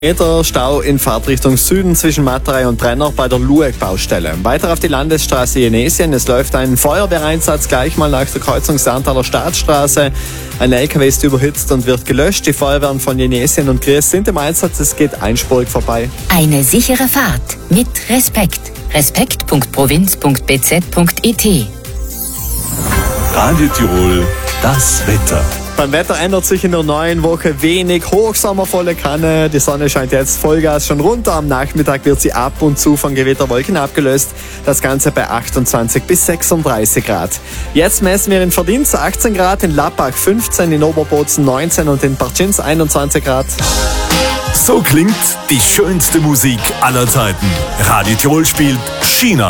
Meter Stau in Fahrtrichtung Süden zwischen Matterei und Brenner bei der Lueck-Baustelle. Weiter auf die Landesstraße Jenesien. Es läuft ein Feuerwehreinsatz gleich mal nach der Kreuzung Sarntaler Staatsstraße. Ein LKW ist überhitzt und wird gelöscht. Die Feuerwehren von Jenesien und Gries sind im Einsatz. Es geht einspurig vorbei. Eine sichere Fahrt mit Respekt. Respekt.provinz.bz.it. Radio Tirol, das Wetter. Beim Wetter ändert sich in der neuen Woche wenig. Hochsommervolle Kanne. Die Sonne scheint jetzt Vollgas schon runter. Am Nachmittag wird sie ab und zu von Gewitterwolken abgelöst. Das Ganze bei 28 bis 36 Grad. Jetzt messen wir in Verdienst 18 Grad, in Lappach 15, in Oberbozen 19 und in Parchins 21 Grad. So klingt die schönste Musik aller Zeiten. Radio Tirol spielt China.